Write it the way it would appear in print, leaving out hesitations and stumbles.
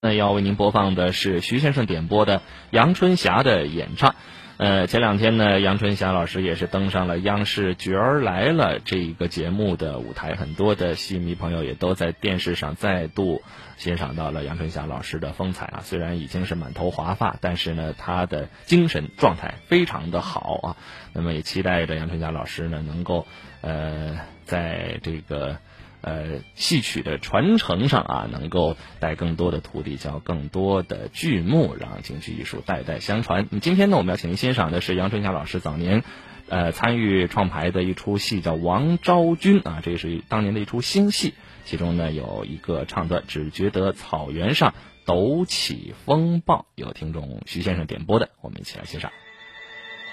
要为您播放的是徐先生点播的杨春霞的演唱。前两天呢，杨春霞老师也是登上了央视《角儿来了》这个节目的舞台，很多的戏迷朋友也都在电视上再度欣赏到了杨春霞老师的风采啊。虽然已经是满头华发，但是呢，她的精神状态非常的好啊。那么也期待着杨春霞老师呢，能够在这个戏曲的传承上啊，能够带更多的徒弟，教更多的剧目，让京剧艺术代代相传。今天呢，我们要请您欣赏的是杨春霞老师早年参与创排的一出戏，叫《王昭君》啊，这是当年的一出新戏，其中呢有一个唱段，只觉得草原上陡起风暴，有听众徐先生点播的，我们一起来欣赏。